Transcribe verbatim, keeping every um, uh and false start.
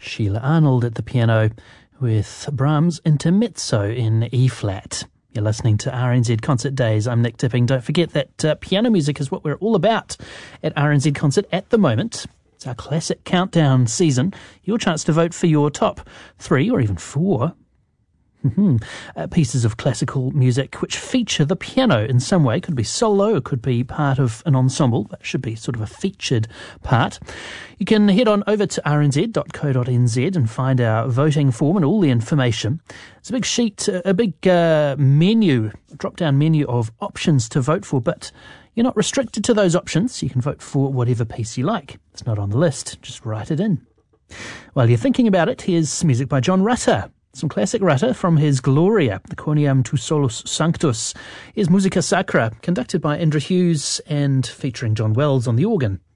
Sheila Arnold at the piano with Brahms' Intermezzo in E-flat. You're listening to R N Z Concert Days. I'm Nick Tipping. Don't forget that uh, piano music is what we're all about at R N Z Concert at the moment. It's our classic countdown season. Your chance to vote for your top three or even four Mm-hmm. Uh, pieces of classical music which feature the piano in some way. Could be solo, it could be part of an ensemble, but it should be sort of a featured part. You can head on over to r n z dot co dot n z and find our voting form and all the information. It's a big sheet, a big uh, menu, a drop-down menu of options to vote for, but you're not restricted to those options. You can vote for whatever piece you like. It's not on the list. Just write it in. While you're thinking about it, here's music by John Rutter. Some classic Rutter from his Gloria, the Quoniam tu solus sanctus, is Musica Sacra, conducted by Indra Hughes and featuring John Wells on the organ.